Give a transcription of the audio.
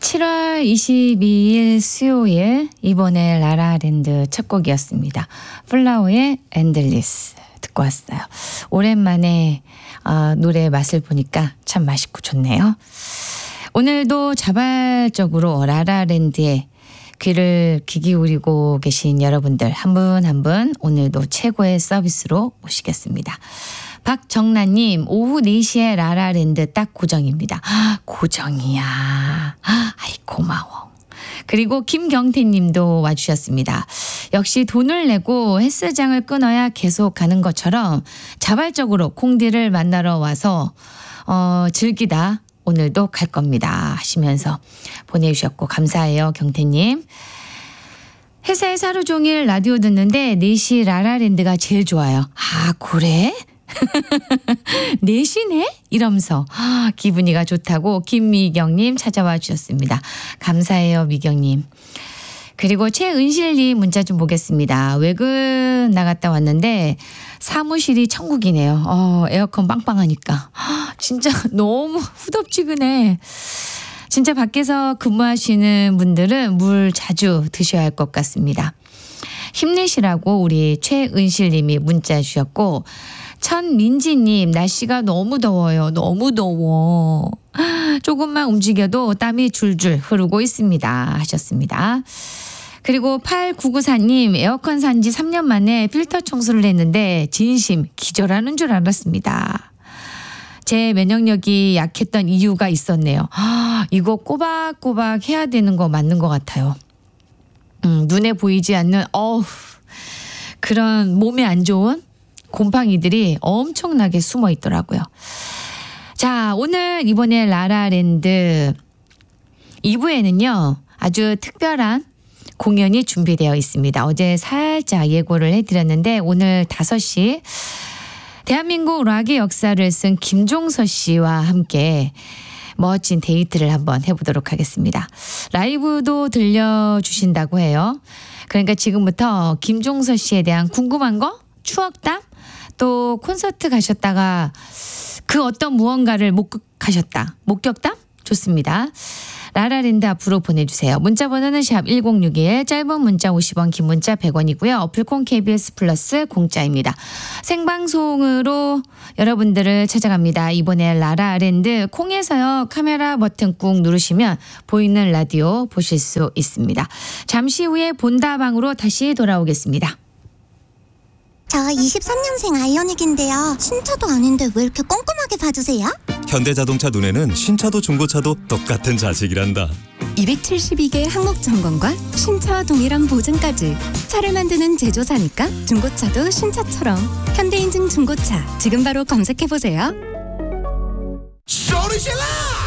7월 22일 수요일 이번에 라라랜드 첫 곡이었습니다. 플라워의 엔들리스 듣고 왔어요. 오랜만에 노래 맛을 보니까 참 맛있고 좋네요. 오늘도 자발적으로 라라랜드에 귀를 귀 기울이고 계신 여러분들 한 분 한 분 오늘도 최고의 서비스로 모시겠습니다. 박정란님, 오후 4시에 라라랜드 딱 고정입니다. 고정이야. 아이 고마워. 그리고 김경태님도 와주셨습니다. 역시 돈을 내고 헬스장을 끊어야 계속 가는 것처럼 자발적으로 콩디를 만나러 와서 즐기다 오늘도 갈 겁니다 하시면서 보내주셨고 감사해요 경태님. 회사에서 하루 종일 라디오 듣는데 4시 라라랜드가 제일 좋아요. 아 그래? 4시네? 이러면서 기분이가 좋다고 김미경님 찾아와 주셨습니다. 감사해요 미경님. 그리고 최은실님 문자 좀 보겠습니다. 외근 나갔다 왔는데 사무실이 천국이네요. 에어컨 빵빵하니까 진짜 너무 후덥지근해. 진짜 밖에서 근무하시는 분들은 물 자주 드셔야 할 것 같습니다. 힘내시라고 우리 최은실님이 문자 주셨고 천민지님 날씨가 너무 더워요. 너무 더워. 조금만 움직여도 땀이 줄줄 흐르고 있습니다 하셨습니다. 그리고 8994님 에어컨 산지 3년 만에 필터 청소를 했는데 진심 기절하는 줄 알았습니다. 제 면역력이 약했던 이유가 있었네요. 이거 꼬박꼬박 해야 되는 거 맞는 것 같아요. 눈에 보이지 않는 그런 몸에 안 좋은 곰팡이들이 엄청나게 숨어 있더라고요. 자, 오늘 이번에 라라랜드 2부에는요. 아주 특별한 공연이 준비되어 있습니다. 어제 살짝 예고를 해드렸는데 오늘 5시 대한민국 락의 역사를 쓴 김종서 씨와 함께 멋진 데이트를 한번 해보도록 하겠습니다. 라이브도 들려주신다고 해요. 그러니까 지금부터 김종서 씨에 대한 궁금한 거, 추억담, 또 콘서트 가셨다가 그 어떤 무언가를 목격담? 좋습니다. 라라랜드 앞으로 보내주세요. 문자번호는 샵 1061, 짧은 문자 50원, 긴 문자 100원이고요. 어플콘 KBS 플러스 공짜입니다. 생방송으로 여러분들을 찾아갑니다. 이번에 라라랜드 콩에서요. 카메라 버튼 꾹 누르시면 보이는 라디오 보실 수 있습니다. 잠시 후에 본다방으로 다시 돌아오겠습니다. 저 23년생 아이오닉인데요. 신차도 아닌데 왜 이렇게 꼼꼼하게 봐주세요? 현대자동차 눈에는 신차도 중고차도 똑같은 자식이란다. 272개 항목 점검과 신차와 동일한 보증까지. 차를 만드는 제조사니까 중고차도 신차처럼. 현대인증 중고차 지금 바로 검색해보세요.